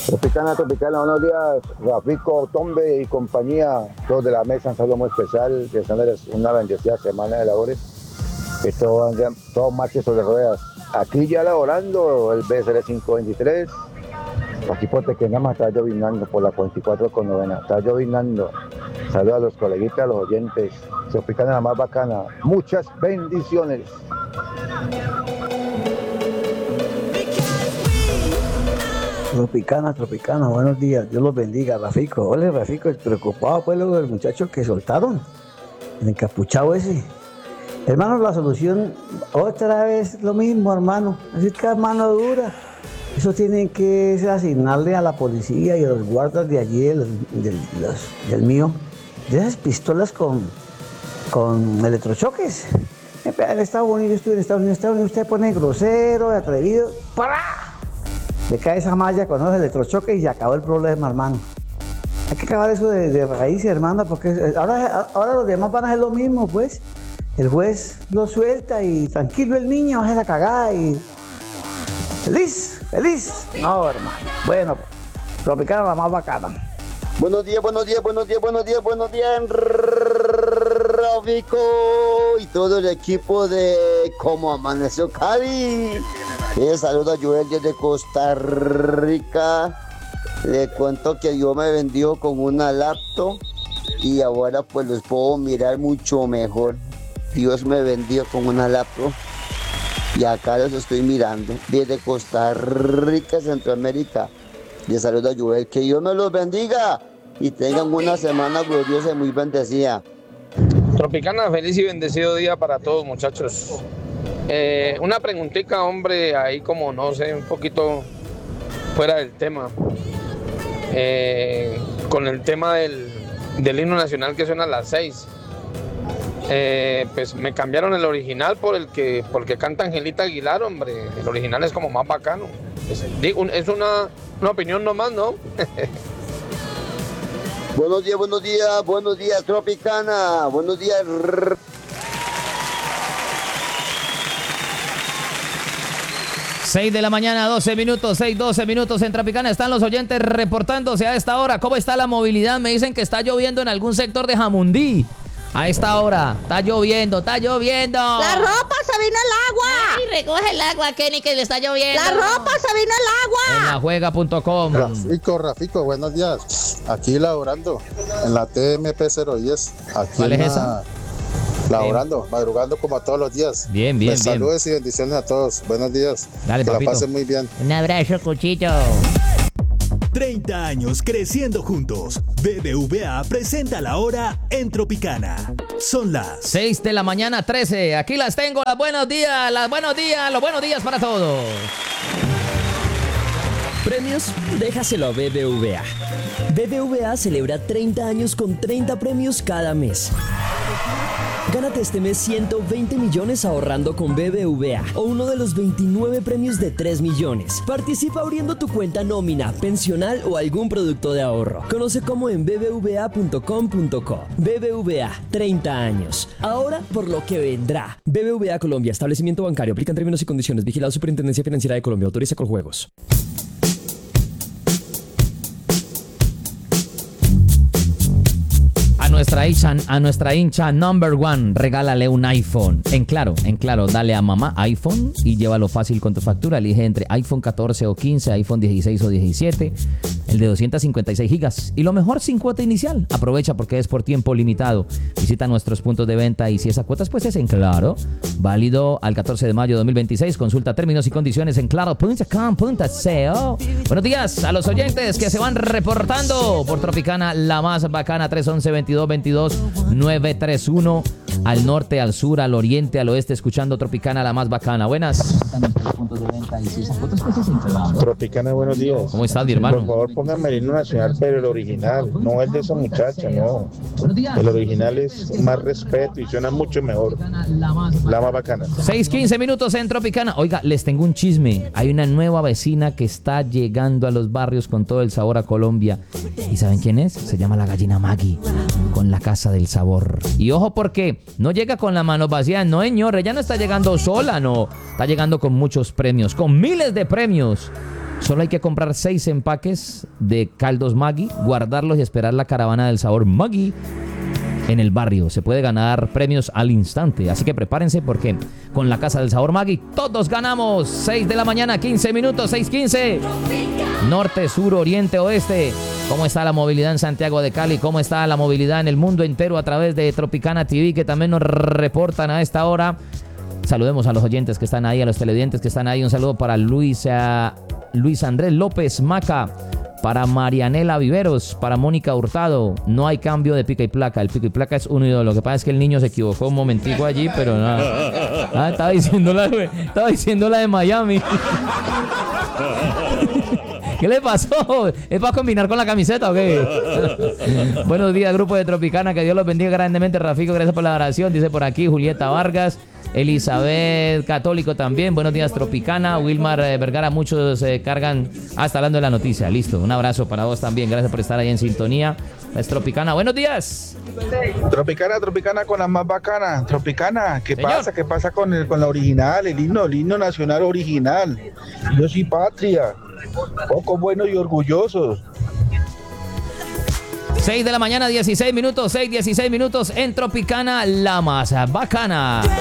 Tropicana, Tropicana, buenos días, Rafico, Tombe y compañía, todos de la mesa, un saludo muy especial, deseándoles una bendecida semana de labores, que todo marche sobre ruedas. Aquí ya laborando el BSR 523, aquí por Tequendama está llovinando por la 44 con novena, está llovinando. Saludos a los coleguitas, a los oyentes, Tropicana la más bacana, muchas bendiciones. Tropicana, buenos días, Dios los bendiga, Rafico. Hola, Rafico, preocupado pues luego del muchacho que soltaron, el encapuchado ese. Hermano, la solución, otra vez lo mismo, hermano, así que mano dura. Eso tienen que asignarle a la policía y a los guardas de allí, del mío, de esas pistolas con electrochoques. En Estados Unidos, estuve en Estados Unidos, usted pone grosero, atrevido, ¡para! Le cae esa malla con los electrochoques y se acabó el problema, hermano. Hay que acabar eso de raíz, hermano, porque ahora los demás van a hacer lo mismo, pues. El juez lo suelta y tranquilo el niño, hace la cagada y... ¡Feliz! No, hermano. Bueno, Tropicana la más bacana. Buenos días, Rafico y todo el equipo de Cómo Amaneció Cali. Saludo a Joel desde Costa Rica. Le cuento que Dios me bendijo con una laptop y ahora pues los puedo mirar mucho mejor. Dios me bendijo con una laptop y acá los estoy mirando desde Costa Rica, Centroamérica. Les saludo a Joel, que Dios me los bendiga y tengan una semana gloriosa y muy bendecida. Tropicana, feliz y bendecido día para todos, muchachos. Una preguntita, hombre, ahí como no sé, un poquito fuera del tema. Con el tema del himno nacional que suena a las 6. Pues me cambiaron el original por el que canta Angelita Aguilar, hombre. El original es como más bacano. Es una opinión nomás, ¿no? Buenos días, Tropicana. Buenos días. 6 de la mañana, 12 minutos en Tropicana. Están los oyentes reportándose a esta hora. ¿Cómo está la movilidad? Me dicen que está lloviendo en algún sector de Jamundí. A esta hora, está lloviendo. La ropa se vino el agua. Ay, recoge el agua, Kenny, que le está lloviendo. La ropa se vino el agua. En lajuega.com. Rafico, buenos días. Aquí laborando en la TMP 010. ¿Cuál es esa? Laborando, madrugando como a todos los días. Bien. Saludos y bendiciones a todos. Buenos días. Dale, que papito. la pasen muy bien. Un abrazo, Cuchito. 30 años creciendo juntos. BBVA presenta la hora en Tropicana. Son las 6 de la mañana, 13. Aquí las tengo. Los buenos días para todos. Premios, déjaselo a BBVA. BBVA celebra 30 años con 30 premios cada mes. Gánate este mes 120 millones ahorrando con BBVA o uno de los 29 premios de 3 millones. Participa abriendo tu cuenta nómina, pensional o algún producto de ahorro. Conoce cómo en bbva.com.co. BBVA, 30 años. Ahora por lo que vendrá. BBVA Colombia, establecimiento bancario. Aplican términos y condiciones. Vigilado Superintendencia Financiera de Colombia. Autoriza con juegos. A nuestra hincha number one, regálale un iPhone. En claro, dale a mamá iPhone y llévalo fácil con tu factura. Elige entre iPhone 14 o 15, iPhone 16 o 17, el de 256 gigas. Y lo mejor, sin cuota inicial. Aprovecha porque es por tiempo limitado. Visita nuestros puntos de venta y si esa cuota pues es en Claro. Válido al 14 de mayo de 2026. Consulta términos y condiciones en claro.com.co. Buenos días a los oyentes que se van reportando por Tropicana, la más bacana, 311-2222-931. Al norte, al sur, al oriente, al oeste, escuchando Tropicana, la más bacana. Buenas. Tropicana, buenos días. ¿Cómo estás, mi hermano? Por favor, pónganme el himno nacional, pero el original, no el de esa muchacha, no. El original es más respeto y suena mucho mejor. La más bacana. 6:15 minutos en Tropicana. Oiga, les tengo un chisme. Hay una nueva vecina que está llegando a los barrios con todo el sabor a Colombia. ¿Y saben quién es? Se llama la gallina Maggie, con la casa del sabor. Y ojo porque no llega con la mano vacía, no señor, ella no está llegando sola, no. Está llegando con muchos premios, con miles de premios. Solo hay que comprar 6 empaques de caldos Maggi, guardarlos y esperar la caravana del sabor Maggi en el barrio. Se puede ganar premios al instante, así que prepárense porque con la Casa del Sabor Maggi todos ganamos. 6 de la mañana, 15 minutos, 6:15. Norte, sur, oriente, oeste. ¿Cómo está la movilidad en Santiago de Cali? ¿Cómo está la movilidad en el mundo entero a través de Tropicana TV, que también nos reportan a esta hora? Saludemos a los oyentes que están ahí, a los televidentes que están ahí. Un saludo para Luis Andrés López Maca, para Marianela Viveros, para Mónica Hurtado. No hay cambio de pica y placa. El pica y placa es unido. Lo que pasa es que el niño se equivocó un momentico allí, pero nada. Estaba diciendo la de Miami. ¿Qué le pasó? ¿Es para combinar con la camiseta o qué? Buenos días, grupo de Tropicana. Que Dios los bendiga grandemente. Rafico, gracias por la oración. Dice por aquí Julieta Vargas. Elizabeth Católico también. Buenos días, Tropicana. Wilmar Vergara, muchos cargan. Está hablando de la noticia. Listo. Un abrazo para vos también. Gracias por estar ahí en sintonía. Es Tropicana. Buenos días. Tropicana con la más bacana. Tropicana, ¿qué pasa? ¿Qué pasa con la original? El himno nacional original. Yo soy patria. Pocos buenos y orgullosos. 6 de la mañana, 16 minutos. 6:16 en Tropicana, la más bacana.